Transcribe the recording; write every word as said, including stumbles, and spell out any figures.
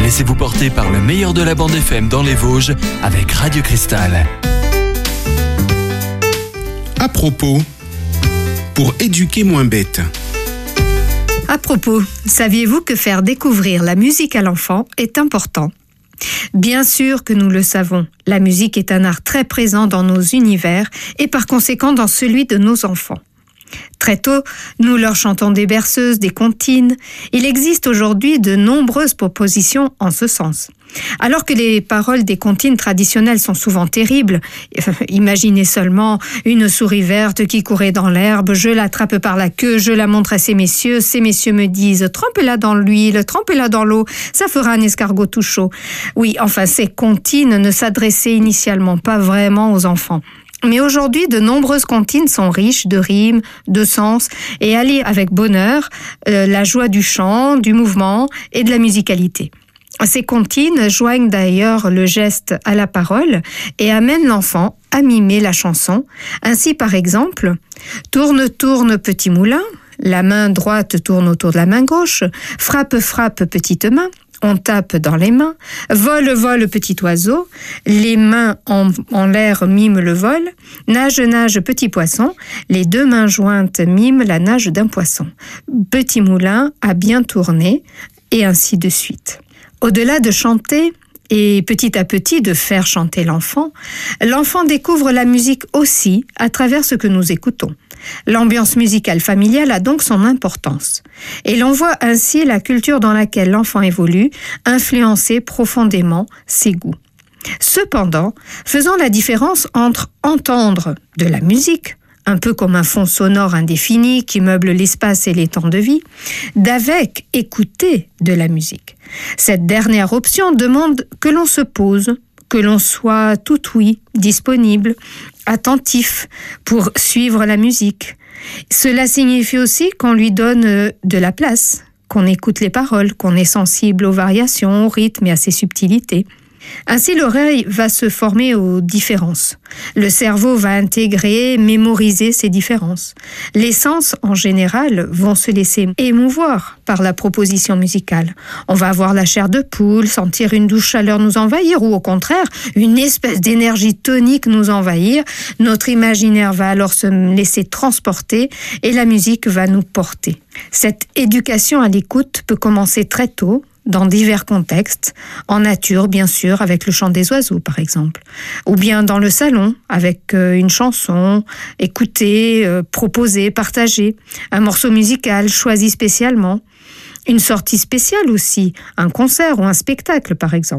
Laissez-vous porter par le meilleur de la bande F M dans les Vosges avec Radio Cristal. À propos, pour éduquer moins bête. À propos, saviez-vous que faire découvrir la musique à l'enfant est important ? Bien sûr que nous le savons, la musique est un art très présent dans nos univers et par conséquent dans celui de nos enfants. Très tôt, nous leur chantons des berceuses, des comptines. Il existe aujourd'hui de nombreuses propositions en ce sens. Alors que les paroles des comptines traditionnelles sont souvent terribles, imaginez seulement une souris verte qui courait dans l'herbe, je l'attrape par la queue, je la montre à ces messieurs, ces messieurs me disent « trempez-la dans l'huile, trempez-la dans l'eau, ça fera un escargot tout chaud ». Oui, enfin, ces comptines ne s'adressaient initialement pas vraiment aux enfants. Mais aujourd'hui, de nombreuses comptines sont riches de rimes, de sens et allient avec bonheur euh, la joie du chant, du mouvement et de la musicalité. Ces comptines joignent d'ailleurs le geste à la parole et amènent l'enfant à mimer la chanson. Ainsi, par exemple, « Tourne, tourne, petit moulin », la main droite tourne autour de la main gauche, « Frappe, frappe, petite main », on tape dans les mains, vole, vole, petit oiseau, les mains en, en l'air miment le vol, nage, nage, petit poisson, les deux mains jointes miment la nage d'un poisson. Petit moulin a bien tourné, et ainsi de suite. Au-delà de chanter, et petit à petit de faire chanter l'enfant, l'enfant découvre la musique aussi à travers ce que nous écoutons. L'ambiance musicale familiale a donc son importance. Et l'on voit ainsi la culture dans laquelle l'enfant évolue influencer profondément ses goûts. Cependant, faisons la différence entre entendre de la musique, un peu comme un fond sonore indéfini qui meuble l'espace et les temps de vie, d'avec écouter de la musique. Cette dernière option demande que l'on se pose, que l'on soit tout ouïe, disponible, attentif pour suivre la musique. Cela signifie aussi qu'on lui donne de la place, qu'on écoute les paroles, qu'on est sensible aux variations, au rythme et à ses subtilités. Ainsi, l'oreille va se former aux différences. Le cerveau va intégrer, mémoriser ces différences. Les sens, en général, vont se laisser émouvoir par la proposition musicale. On va avoir la chair de poule, sentir une douce chaleur nous envahir, ou au contraire, une espèce d'énergie tonique nous envahir. Notre imaginaire va alors se laisser transporter et la musique va nous porter. Cette éducation à l'écoute peut commencer très tôt, dans divers contextes, en nature bien sûr, avec le chant des oiseaux par exemple, ou bien dans le salon, avec une chanson, écoutée, euh, proposée, partagée, un morceau musical choisi spécialement, une sortie spéciale aussi, un concert ou un spectacle par exemple.